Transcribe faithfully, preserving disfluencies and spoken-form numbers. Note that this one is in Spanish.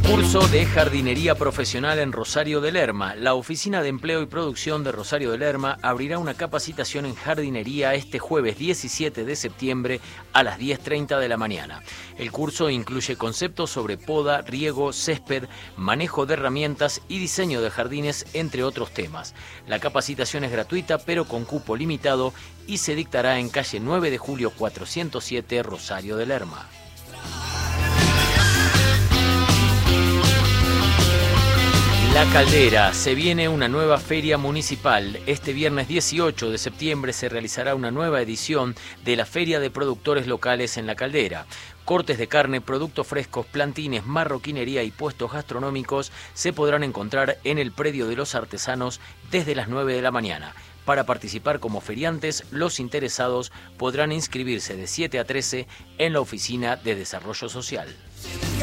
Curso de jardinería profesional en Rosario de Lerma. La Oficina de Empleo y Producción de Rosario de Lerma abrirá una capacitación en jardinería este jueves diecisiete de septiembre a las diez treinta de la mañana. El curso incluye conceptos sobre poda, riego, césped, manejo de herramientas y diseño de jardines, entre otros temas. La capacitación es gratuita pero con cupo limitado y se dictará en calle nueve de julio cuatrocientos siete, Rosario de Lerma. La Caldera, se viene una nueva feria municipal. Este viernes dieciocho de septiembre se realizará una nueva edición de la Feria de Productores Locales en La Caldera. Cortes de carne, productos frescos, plantines, marroquinería y puestos gastronómicos se podrán encontrar en el predio de los artesanos desde las nueve de la mañana. Para participar como feriantes, los interesados podrán inscribirse de siete a trece en la Oficina de Desarrollo Social.